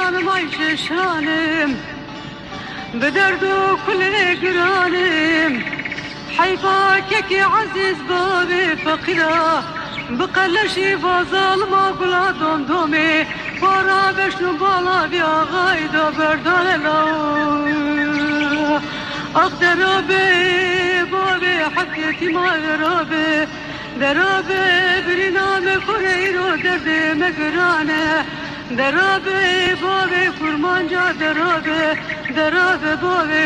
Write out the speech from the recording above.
جانم عيش شانم بدردو كل قرانم حيفاك يا عزيز بابي فقيرة بقلشي فظل ما قلا دوم دومي بارا بشنو بالا بيا غايدة بردان لو أقدر بابي حكيتي ما ربي درابي برنام كريرو درد مقرانه درابي بابي فرمان جا درابي بابي